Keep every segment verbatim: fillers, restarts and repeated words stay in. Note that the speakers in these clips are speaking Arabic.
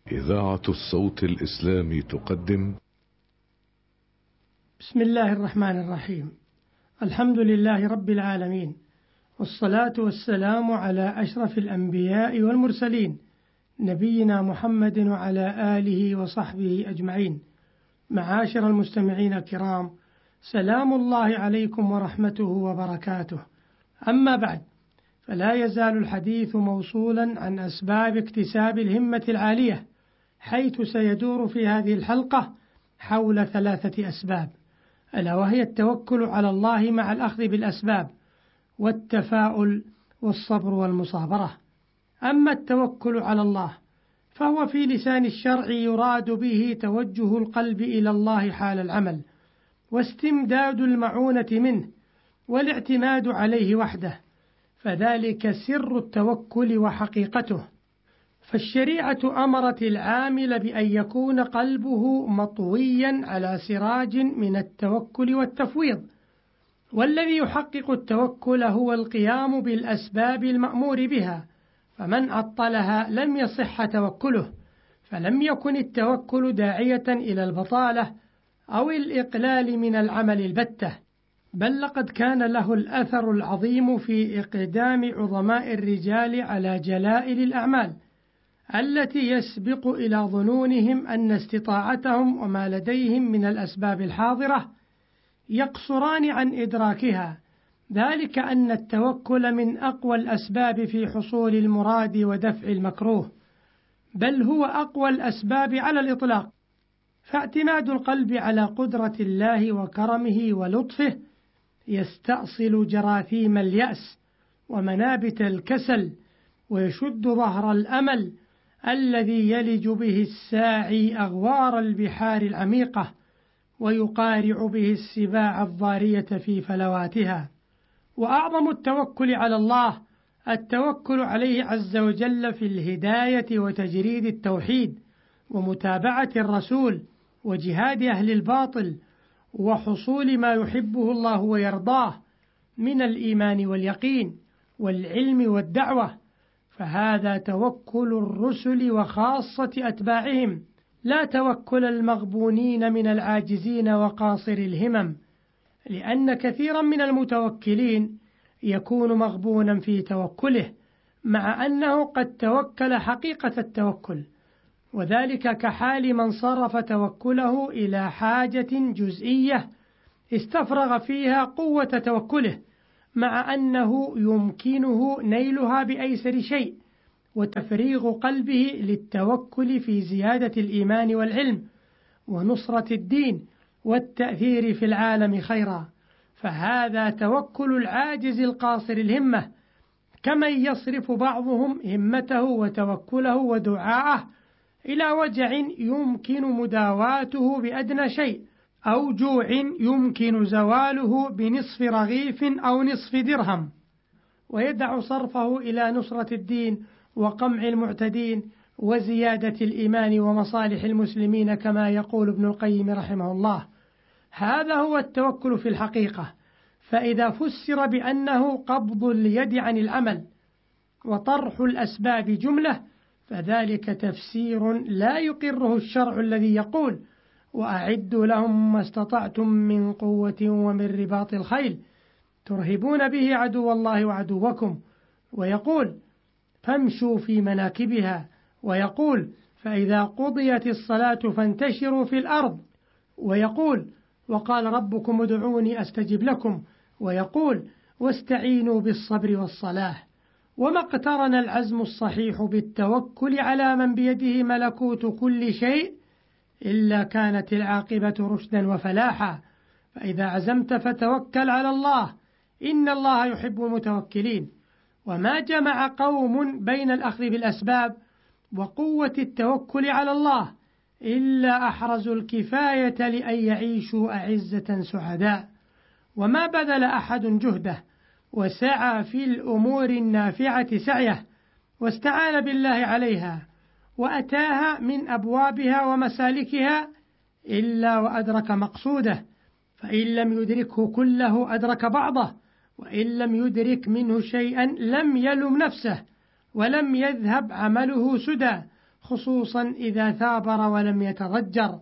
إذاعة الصوت الإسلامي تقدم. بسم الله الرحمن الرحيم. الحمد لله رب العالمين، والصلاة والسلام على أشرف الأنبياء والمرسلين، نبينا محمد وعلى آله وصحبه أجمعين. معاشر المستمعين الكرام، سلام الله عليكم ورحمته وبركاته. أما بعد، فلا يزال الحديث موصولا عن أسباب اكتساب الهمة العالية، حيث سيدور في هذه الحلقة حول ثلاثة أسباب، ألا وهي التوكل على الله مع الأخذ بالأسباب، والتفاؤل، والصبر والمصابرة. أما التوكل على الله فهو في لسان الشرع يراد به توجه القلب إلى الله حال العمل، واستمداد المعونة منه، والاعتماد عليه وحده، فذلك سر التوكل وحقيقته. فالشريعة أمرت العامل بأن يكون قلبه مطويا على سراج من التوكل والتفويض، والذي يحقق التوكل هو القيام بالأسباب المأمور بها، فمن عطلها لم يصح توكله، فلم يكن التوكل داعية إلى البطالة أو الإقلال من العمل البتة، بل لقد كان له الأثر العظيم في إقدام عظماء الرجال على جلائل الأعمال التي يسبق إلى ظنونهم أن استطاعتهم وما لديهم من الأسباب الحاضرة يقصران عن إدراكها، ذلك أن التوكل من أقوى الأسباب في حصول المراد ودفع المكروه، بل هو أقوى الأسباب على الإطلاق. فاعتماد القلب على قدرة الله وكرمه ولطفه يستأصل جراثيم اليأس ومنابت الكسل، ويشد ظهر الأمل الذي يلج به الساعي أغوار البحار العميقة، ويقارع به السباع الضارية في فلواتها. وأعظم التوكل على الله التوكل عليه عز وجل في الهداية وتجريد التوحيد، ومتابعة الرسول، وجهاد أهل الباطل، وحصول ما يحبه الله ويرضاه من الإيمان واليقين والعلم والدعوة، فهذا توكل الرسل وخاصة أتباعهم، لا توكل المغبونين من العاجزين وقاصر الهمم، لأن كثيرا من المتوكلين يكون مغبونا في توكله، مع أنه قد توكل حقيقة التوكل، وذلك كحال من صرف توكله إلى حاجة جزئية استفرغ فيها قوة توكله، مع أنه يمكنه نيلها بأيسر شيء، وتفريغ قلبه للتوكل في زيادة الإيمان والعلم ونصرة الدين والتأثير في العالم خيرا، فهذا توكل العاجز القاصر الهمة، كمن يصرف بعضهم همته وتوكله ودعاءه إلى وجع يمكن مداواته بأدنى شيء، أو جوع يمكن زواله بنصف رغيف أو نصف درهم، ويدع صرفه إلى نصرة الدين وقمع المعتدين وزيادة الإيمان ومصالح المسلمين، كما يقول ابن القيم رحمه الله. هذا هو التوكل في الحقيقة. فإذا فسر بأنه قبض اليد عن العمل وطرح الأسباب جملة، فذلك تفسير لا يقره الشرع الذي يقول: وأعدوا لهم ما استطعتم من قوة ومن رباط الخيل ترهبون به عدو الله وعدوكم، ويقول: فامشوا في مناكبها، ويقول: فإذا قضيت الصلاة فانتشروا في الأرض، ويقول: وقال ربكم ادعوني أستجب لكم، ويقول: واستعينوا بالصبر والصلاة. وما اقترن العزم الصحيح بالتوكل على من بيده ملكوت كل شيء إلا كانت العاقبة رشدا وفلاحا. فإذا عزمت فتوكل على الله، إن الله يحب المتوكلين. وما جمع قوم بين الأخذ بالأسباب وقوة التوكل على الله إلا أحرزوا الكفاية لأن يعيشوا أعزة سعداء. وما بذل أحد جهده وسعى في الأمور النافعة سعيه واستعان بالله عليها وأتاها من أبوابها ومسالكها إلا وأدرك مقصوده، فإن لم يدركه كله أدرك بعضه، وإن لم يدرك منه شيئا لم يلم نفسه ولم يذهب عمله سدى، خصوصا إذا ثابر ولم يتضجر.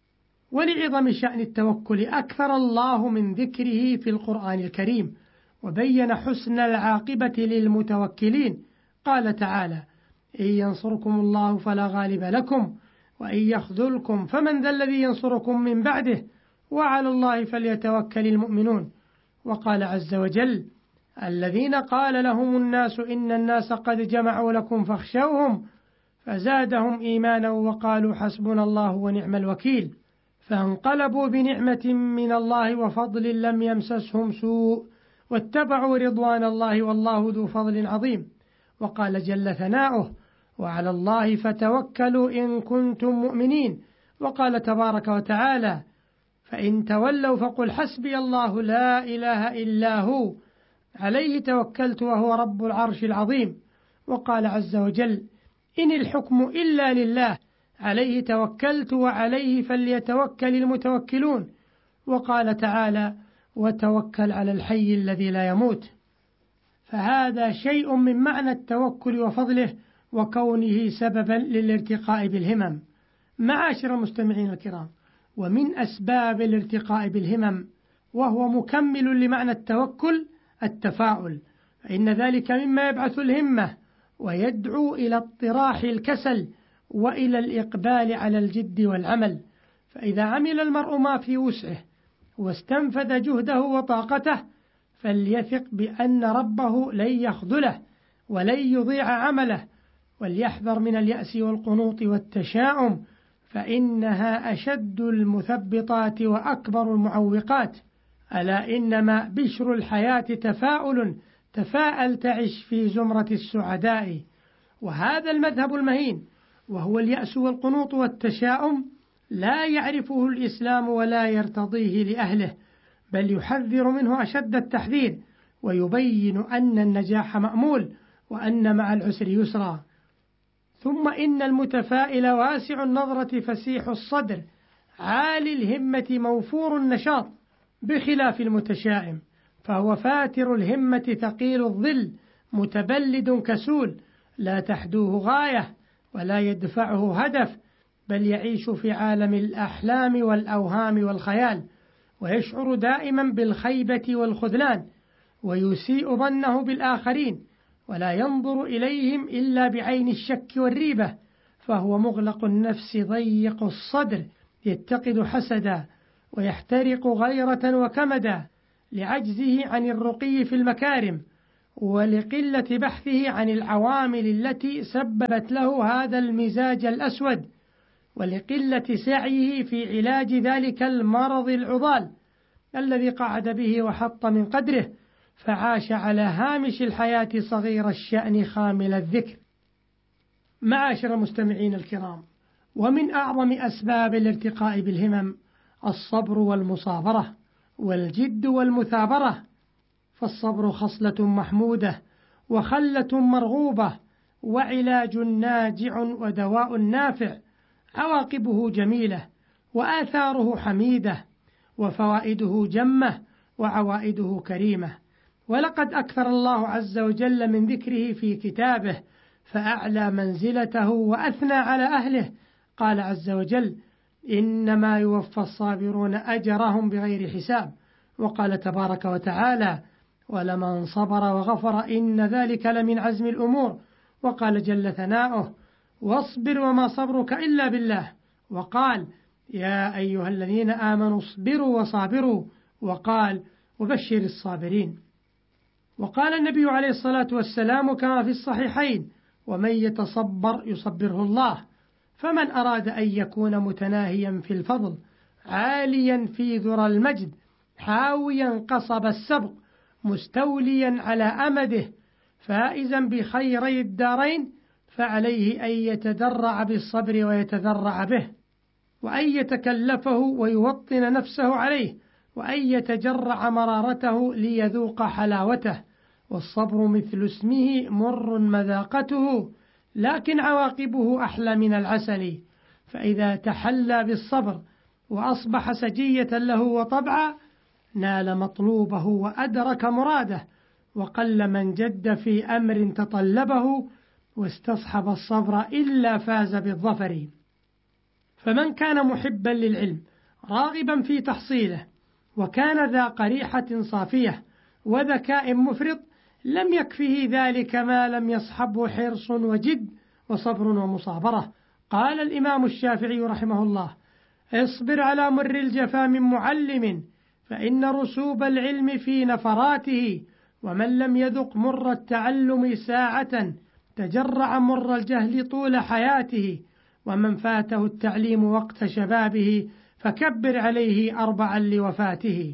ولعظم شأن التوكل أكثر الله من ذكره في القرآن الكريم، وبين حسن العاقبة للمتوكلين. قال تعالى: إن ينصركم الله فلا غالب لكم وإن يخذلكم فمن ذا الذي ينصركم من بعده وعلى الله فليتوكل المؤمنون. وقال عز وجل: الذين قال لهم الناس إن الناس قد جمعوا لكم فاخشوهم فزادهم إيمانا وقالوا حسبنا الله ونعم الوكيل، فانقلبوا بنعمة من الله وفضل لم يمسسهم سوء واتبعوا رضوان الله والله ذو فضل عظيم. وقال جل ثناؤه: وعلى الله فتوكلوا إن كنتم مؤمنين. وقال تبارك وتعالى: فإن تولوا فقل حسبي الله لا إله إلا هو عليه توكلت وهو رب العرش العظيم. وقال عز وجل: إن الحكم إلا لله عليه توكلت وعليه فليتوكل المتوكلون. وقال تعالى: وتوكل على الحي الذي لا يموت. فهذا شيء من معنى التوكل وفضله وكونه سببا للارتقاء بالهمم. معاشر المستمعين الكرام، ومن أسباب الارتقاء بالهمم وهو مكمل لمعنى التوكل التفاؤل، فإن ذلك مما يبعث الهمة ويدعو إلى اطراح الكسل وإلى الإقبال على الجد والعمل. فإذا عمل المرء ما في وسعه واستنفذ جهده وطاقته فليثق بأن ربه لن يخذله ولن يضيع عمله، وليحذر من اليأس والقنوط والتشاؤم، فإنها أشد المثبطات وأكبر المعوقات. ألا إنما بشر الحياة تفاؤل، تفاءل تعش في زمرة السعداء. وهذا المذهب المهين وهو اليأس والقنوط والتشاؤم لا يعرفه الإسلام ولا يرتضيه لأهله، بل يحذر منه أشد التحذير ويبين أن النجاح مأمول وأن مع العسر يسرا. ثم إن المتفائل واسع النظرة فسيح الصدر عالي الهمة موفور النشاط، بخلاف المتشائم فهو فاتر الهمة ثقيل الظل متبلد كسول لا تحدوه غاية ولا يدفعه هدف، بل يعيش في عالم الأحلام والأوهام والخيال، ويشعر دائما بالخيبة والخذلان، ويسيء ظنه بالآخرين ولا ينظر إليهم إلا بعين الشك والريبة، فهو مغلق النفس ضيق الصدر يتقد حسدا ويحترق غيرة وكمدا لعجزه عن الرقي في المكارم ولقلة بحثه عن العوامل التي سببت له هذا المزاج الأسود، ولقلة سعيه في علاج ذلك المرض العضال الذي قعد به وحط من قدره، فعاش على هامش الحياة صغير الشأن خامل الذكر. معاشر المستمعين الكرام، ومن أعظم أسباب الارتقاء بالهمم الصبر والمصابرة والجد والمثابرة. فالصبر خصلة محمودة وخلة مرغوبة وعلاج ناجع ودواء نافع، عواقبه جميلة وآثاره حميدة وفوائده جمة وعوائده كريمة. ولقد أكثر الله عز وجل من ذكره في كتابه فأعلى منزلته وأثنى على أهله. قال عز وجل: إنما يوفى الصابرون أجرهم بغير حساب. وقال تبارك وتعالى: ولمن صبر وغفر إن ذلك لمن عزم الأمور. وقال جل ثناؤه: واصبر وما صبرك إلا بالله. وقال: يا أيها الذين آمنوا اصبروا وصابروا. وقال: وبشر الصابرين. وقال النبي عليه الصلاة والسلام كما في الصحيحين: ومن يتصبر يصبره الله. فمن أراد أن يكون متناهيا في الفضل عاليا في ذرى المجد حاويا قصب السبق مستوليا على أمده فائزا بخيري الدارين، فعليه أن يتدرع بالصبر ويتذرع به، وأن يتكلفه ويوطن نفسه عليه، وأن يتجرع مرارته ليذوق حلاوته. والصبر مثل اسمه مر مذاقته لكن عواقبه أحلى من العسل. فإذا تحلى بالصبر وأصبح سجية له وطبعا نال مطلوبه وأدرك مراده، وقل من جد في أمر تطلبه واستصحب الصبر إلا فاز بالظفر. فمن كان محبا للعلم راغبا في تحصيله وكان ذا قريحة صافية وذكاء مفرط لم يكفه ذلك ما لم يصحبه حرص وجد وصبر ومصابرة. قال الإمام الشافعي رحمه الله: اصبر على مر الجفا من معلم، فإن رسوب العلم في نفراته، ومن لم يذق مر التعلم ساعة تجرع مر الجهل طول حياته، ومن فاته التعليم وقت شبابه فكبر عليه أربعا لوفاته.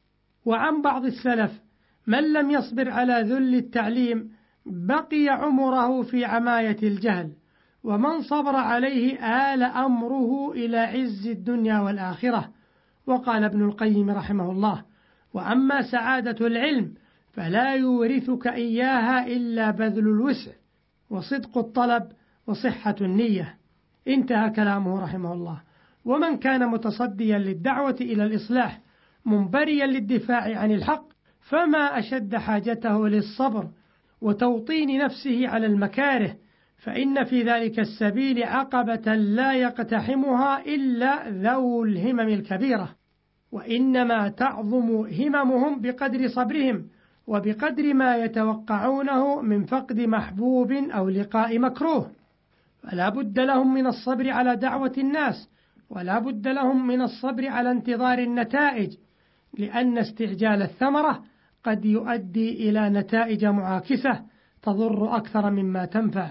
وعن بعض السلف من لم يصبر على ذل التعليم بقي عمره في عماية الجهل، ومن صبر عليه آل أمره إلى عز الدنيا والآخرة. وقال ابن القيم رحمه الله: وأما سعادة العلم فلا يورثك إياها إلا بذل الوسع وصدق الطلب وصحة النية. انتهى كلامه رحمه الله. ومن كان متصديا للدعوة إلى الإصلاح منبريا للدفاع عن الحق فما أشد حاجته للصبر وتوطين نفسه على المكاره، فإن في ذلك السبيل عقبة لا يقتحمها إلا ذو الهمم الكبيرة، وإنما تعظم هممهم بقدر صبرهم وبقدر ما يتوقعونه من فقد محبوب أو لقاء مكروه. فلا بد لهم من الصبر على دعوة الناس، ولا بد لهم من الصبر على انتظار النتائج، لأن استعجال الثمرة قد يؤدي إلى نتائج معاكسة تضر أكثر مما تنفع.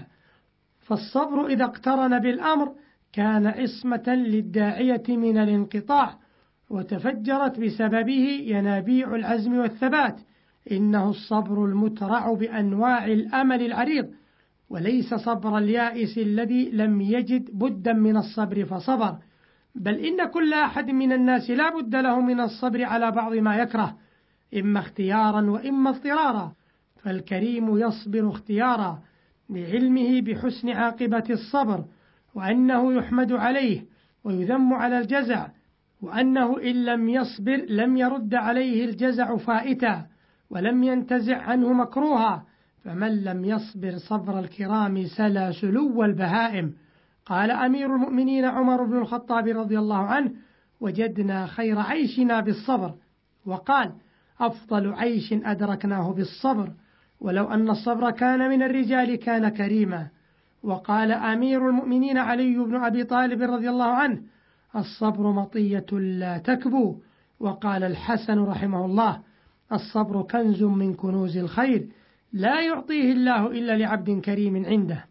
فالصبر إذا اقترن بالأمر كان عصمة للداعية من الانقطاع، وتفجرت بسببه ينابيع العزم والثبات. إنه الصبر المترع بأنواع الأمل العريض، وليس صبر اليائس الذي لم يجد بدا من الصبر فصبر، بل إن كل أحد من الناس لا بد له من الصبر على بعض ما يكره، إما اختيارا وإما اضطرارا. فالكريم يصبر اختيارا لعلمه بحسن عاقبة الصبر، وأنه يحمد عليه ويذم على الجزع، وأنه إن لم يصبر لم يرد عليه الجزع فائتا ولم ينتزع عنه مكروها. فمن لم يصبر صبر الكرام سلا سلو البهائم. قال أمير المؤمنين عمر بن الخطاب رضي الله عنه: وجدنا خير عيشنا بالصبر. وقال: أفضل عيش أدركناه بالصبر، ولو أن الصبر كان من الرجال كان كريما. وقال أمير المؤمنين علي بن أبي طالب رضي الله عنه: الصبر مطية لا تكبو. وقال الحسن رحمه الله: الصبر كنز من كنوز الخير لا يعطيه الله إلا لعبد كريم عنده.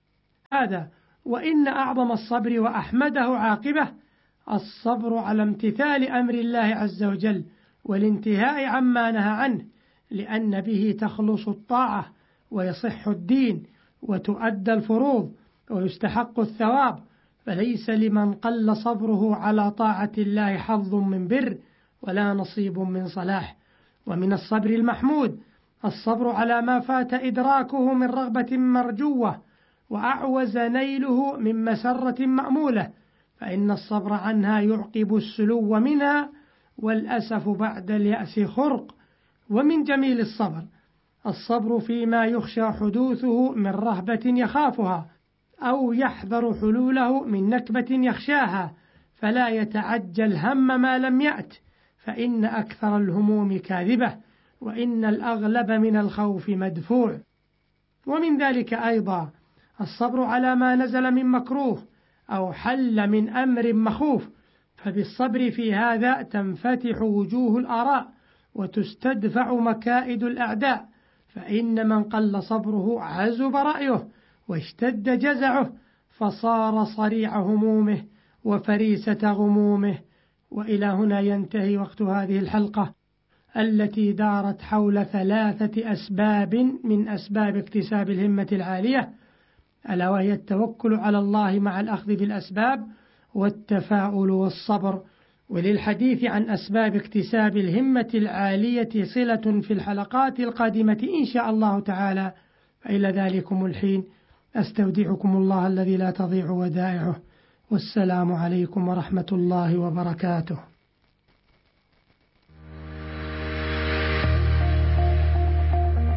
هذا وإن أعظم الصبر وأحمده عاقبة الصبر على امتثال أمر الله عز وجل والانتهاء عما نهى عنه، لأن به تخلص الطاعة ويصح الدين وتؤدى الفروض ويستحق الثواب. فليس لمن قل صبره على طاعة الله حظ من بر ولا نصيب من صلاح. ومن الصبر المحمود الصبر على ما فات إدراكه من رغبة مرجوة وأعوز نيله من مسرة مأمولة، فإن الصبر عنها يعقب السلو منها، والأسف بعد اليأس خرق. ومن جميل الصبر الصبر فيما يخشى حدوثه من رهبة يخافها أو يحذر حلوله من نكبة يخشاها، فلا يتعجل هم ما لم يأت، فإن أكثر الهموم كاذبة، وإن الأغلب من الخوف مدفوع. ومن ذلك أيضا الصبر على ما نزل من مكروه أو حل من أمر مخوف، فبالصبر في هذا تنفتح وجوه الآراء وتستدفع مكائد الأعداء، فإن من قل صبره عزب رأيه واشتد جزعه فصار صريع همومه وفريسة غمومه. وإلى هنا ينتهي وقت هذه الحلقة التي دارت حول ثلاثة أسباب من أسباب اكتساب الهمة العالية، ألا وهي التوكل على الله مع الأخذ بالأسباب والتفاؤل والصبر. وللحديث عن أسباب اكتساب الهمة العالية صلة في الحلقات القادمة إن شاء الله تعالى، فإلى ذلكم الحين أستودعكم الله الذي لا تضيع ودائعه، والسلام عليكم ورحمة الله وبركاته.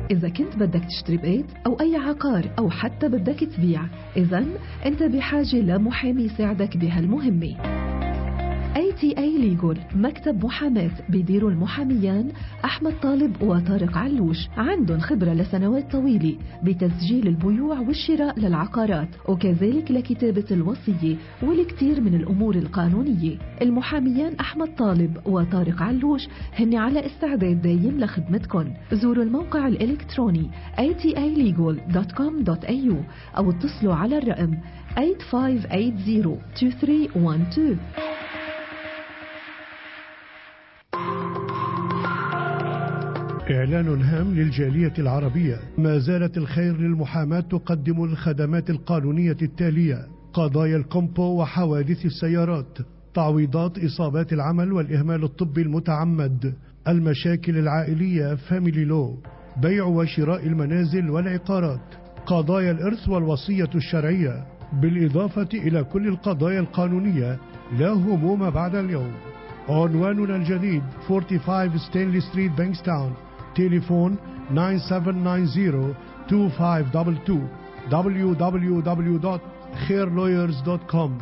إذا كنت بدك تشتري بيت أو أي عقار أو حتى بدك تبيع، إذن أنت بحاجة لمحامي يساعدك بهالمهمة. إيه تي إيه Legal مكتب محاماة بيديروا المحاميان أحمد طالب وطارق علوش، عندهم خبرة لسنوات طويلة بتسجيل البيوع والشراء للعقارات وكذلك لكتابة الوصية والكثير من الأمور القانونية. المحاميان أحمد طالب وطارق علوش هن على استعداد دايم لخدمتكم. زوروا الموقع الإلكتروني إيه تي إيه ليجل دوت كوم دوت إيه يو أو اتصلوا على الرقم ثمانية خمسة ثمانية صفر اثنين ثلاثة واحد اثنين. إعلان هام للجالية العربية. ما زالت الخير للمحاماة تقدم الخدمات القانونية التالية: قضايا الكومبو وحوادث السيارات، تعويضات إصابات العمل والإهمال الطبي المتعمد، المشاكل العائلية فاميلي لو، بيع وشراء المنازل والعقارات، قضايا الإرث والوصية الشرعية، بالإضافة إلى كل القضايا القانونية. لا هموم بعد اليوم. عنواننا الجديد خمسة وأربعين ستانلي ستريت بانكستاون. تليفون تسعة سبعة تسعة صفر اثنين خمسة اثنين اثنين. دبليو دبليو دبليو دوت خير لويرز دوت كوم.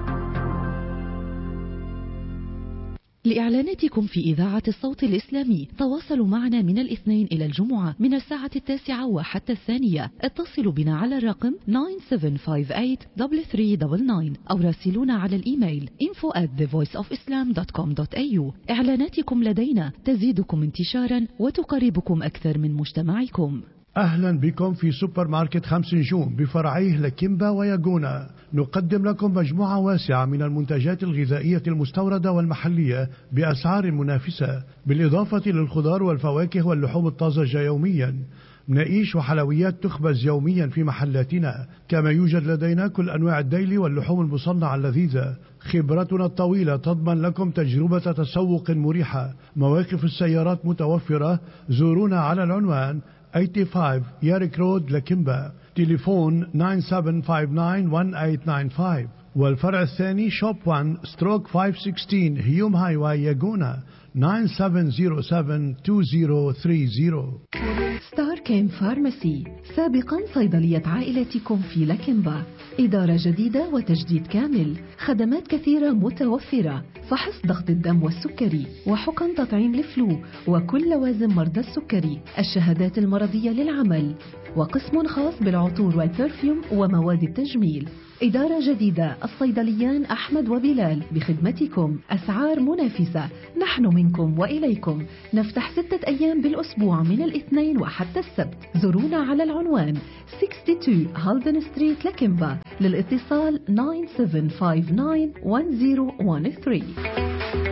لإعلاناتكم في إذاعة الصوت الإسلامي تواصلوا معنا من الاثنين إلى الجمعة من الساعة التاسعة وحتى الثانية. اتصلوا بنا على الرقم تسعة سبعة خمسة ثمانية ثلاثة ثلاثة تسعة تسعة أو راسلونا على الإيميل info at the voice of islam dot com dot a u. إعلاناتكم لدينا تزيدكم انتشارا وتقربكم أكثر من مجتمعكم. أهلا بكم في سوبر ماركت خمس نجوم بفرعيه لكيمبا وياغونا. نقدم لكم مجموعة واسعة من المنتجات الغذائية المستوردة والمحلية بأسعار منافسة، بالإضافة للخضار والفواكه واللحوم الطازجة يوميا. مناقيش وحلويات تخبز يوميا في محلاتنا، كما يوجد لدينا كل أنواع الديلي واللحوم المصنعة اللذيذة. خبرتنا الطويلة تضمن لكم تجربة تسوق مريحة. مواقف السيارات متوفرة. زورونا على العنوان خمسة وثمانين ياريك رود لكيمبا. تليفون تسعة سبعة خمسة تسعة واحد ثمانية تسعة خمسة. والفرع الثاني شوب واحد ستروك خمسمية وستة عشر هيوم هاي واي ياغونا تسعة سبعة صفر سبعة اثنين صفر ثلاثة صفر. ستار كيم فارماسي، سابقا صيدلية عائلتكم في لكيمبا. إدارة جديدة وتجديد كامل، خدمات كثيرة متوفرة، فحص ضغط الدم والسكري وحقن تطعيم الفلو وكل لوازم مرضى السكري، الشهادات المرضية للعمل، وقسم خاص بالعطور والبرفيوم ومواد التجميل. إدارة جديدة، الصيدليان أحمد وبلال بخدمتكم، أسعار منافسة. نحن منكم وإليكم. نفتح ستة أيام بالأسبوع من الاثنين وحتى السبت. زورونا على العنوان اثنين وستين هالدن ستريت لكيمبا. للاتصال تسعة سبعة خمسة تسعة واحد صفر واحد ثلاثة.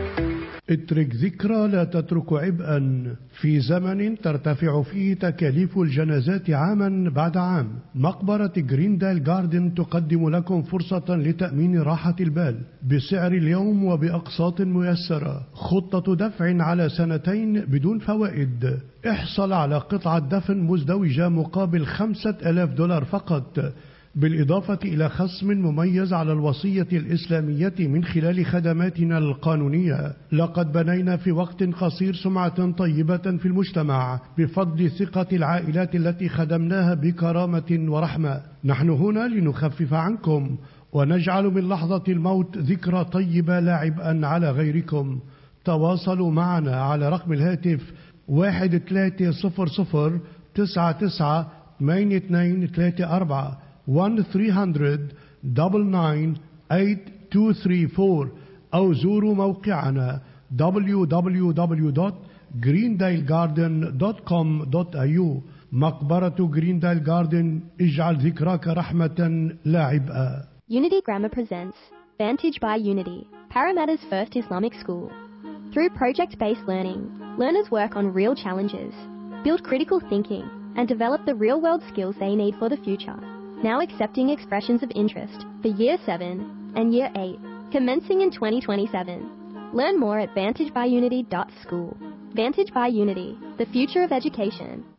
اترك ذكرى لا تترك عبئا. في زمن ترتفع فيه تكاليف الجنازات عاما بعد عام، مقبرة جريندال جاردن تقدم لكم فرصة لتأمين راحة البال بسعر اليوم وبأقساط ميسرة. خطة دفع على سنتين بدون فوائد. احصل على قطعة دفن مزدوجة مقابل خمسة آلاف دولار فقط، بالإضافة إلى خصم مميز على الوصية الإسلامية من خلال خدماتنا القانونية. لقد بنينا في وقت قصير سمعة طيبة في المجتمع بفضل ثقة العائلات التي خدمناها بكرامة ورحمة. نحن هنا لنخفف عنكم ونجعل من لحظة الموت ذكرى طيبة لا عبئا على غيركم. تواصلوا معنا على رقم الهاتف واحد ثلاثة صفر صفر تسعة تسعة ثمانية اثنين ثلاثة أربعة واحد ثلاثمية تسعة تسعة ثمانية اثنين ثلاثة أربعة أو زوروا موقعنا دبليو دبليو دبليو دوت جريندايل جاردن دوت كوم دوت إيه يو. مقبرة جريندايل جاردن، اجعل ذكراك رحمة لا عبئا. Unity Grammar presents Vantage by Unity, Parramatta's first Islamic school. Through project-based learning, learners work on real challenges, build critical thinking, and develop the real-world skills they need for the future. Now accepting expressions of interest for Year seven and Year eight, commencing in twenty twenty-seven. Learn more at vantage by unity dot school. Vantage by Unity, the future of education.